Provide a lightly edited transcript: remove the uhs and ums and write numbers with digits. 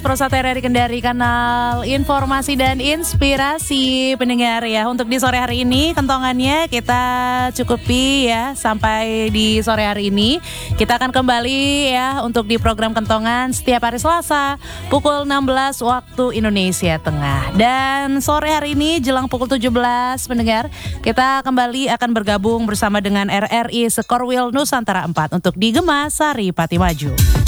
Prosat RRI Kendari, kanal informasi dan inspirasi pendengar ya. Untuk di sore hari ini kentongannya kita cukupi ya sampai di sore hari ini. Kita akan kembali ya untuk di program kentongan setiap hari Selasa pukul 16 waktu Indonesia Tengah. Dan sore hari ini jelang pukul 17 pendengar, kita kembali akan bergabung bersama dengan RRI Sekorwil Nusantara 4 untuk di Gemas Sari Pati Maju.